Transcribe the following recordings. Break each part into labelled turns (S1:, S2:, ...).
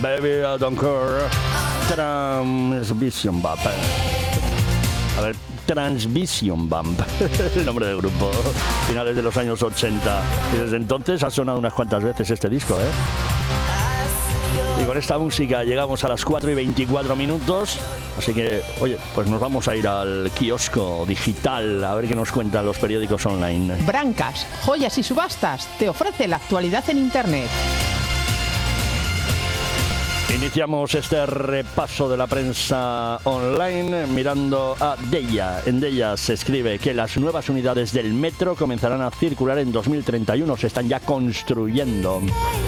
S1: Baby I Don't Care. Transvision Bump. A ver, Transvision Bump, el nombre del grupo, finales de los años 80. Y desde entonces ha sonado unas cuantas veces este disco, ¿eh? Y con esta música llegamos a las 4:24. Así que, oye, pues nos vamos a ir al kiosco digital a ver qué nos cuentan los periódicos online.
S2: Brancas, Joyas y Subastas te ofrece la actualidad en Internet.
S1: Iniciamos este repaso de la prensa online mirando a Deia. En Deia se escribe que las nuevas unidades del metro comenzarán a circular en 2031. Se están ya construyendo.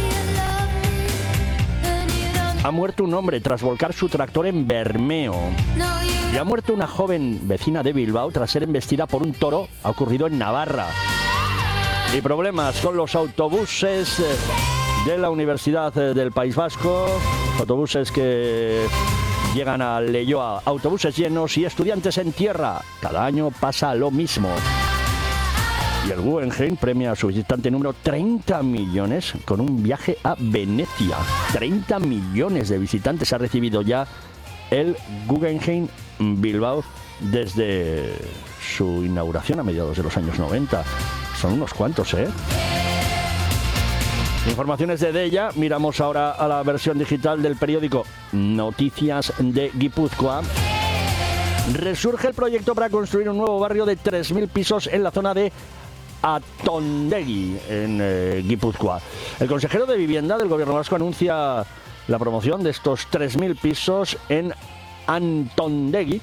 S1: Ha muerto un hombre tras volcar su tractor en Bermeo. Y ha muerto una joven vecina de Bilbao tras ser embestida por un toro. Ha ocurrido en Navarra. Y problemas con los autobuses de la Universidad del País Vasco. Autobuses que llegan a Leioa. Autobuses llenos y estudiantes en tierra. Cada año pasa lo mismo. Y el Guggenheim premia a su visitante número 30 millones con un viaje a Venecia. 30 millones de visitantes ha recibido ya el Guggenheim Bilbao desde su inauguración a mediados de los años 90. Son unos cuantos, ¿eh? Informaciones de Deia. Miramos ahora a la versión digital del periódico Noticias de Guipúzcoa. Resurge el proyecto para construir un nuevo barrio de 3.000 pisos en la zona de Atondegui, en Guipúzcoa. El consejero de Vivienda del Gobierno vasco anuncia la promoción de estos 3.000 pisos en Atondegui.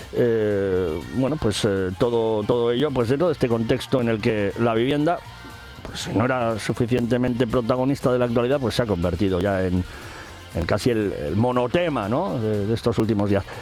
S1: Todo ello pues dentro de este contexto en el que la vivienda, pues si no era suficientemente protagonista de la actualidad, pues se ha convertido ya en casi el monotema, ¿no?, de estos últimos días.